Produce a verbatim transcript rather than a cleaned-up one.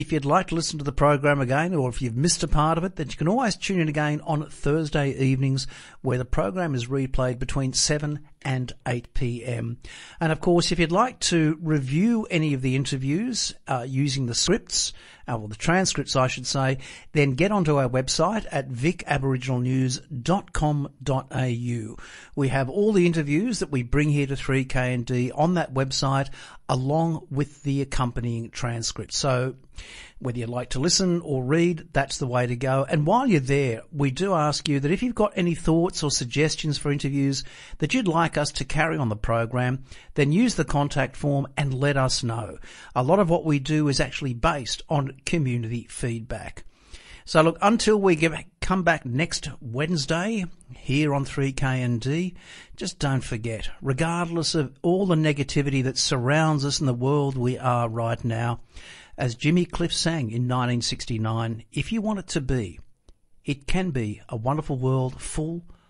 If you'd like to listen to the program again, or if you've missed a part of it, then you can always tune in again on Thursday evenings, where the program is replayed between seven and eight p.m. And of course, if you'd like to review any of the interviews uh, using the scripts, uh, or the transcripts I should say, then get onto our website at vic aboriginal news dot com dot a u. We have all the interviews that we bring here to three K N D on that website, along with the accompanying transcripts. So whether you like to listen or read, that's the way to go. And while you're there, we do ask you that if you've got any thoughts or suggestions for interviews that you'd like us to carry on the program, then use the contact form and let us know. A lot of what we do is actually based on community feedback. So look, until we get, come back next Wednesday here on three K N D, just don't forget, regardless of all the negativity that surrounds us in the world we are right now, as Jimmy Cliff sang in nineteen sixty-nine, if you want it to be, it can be a wonderful world full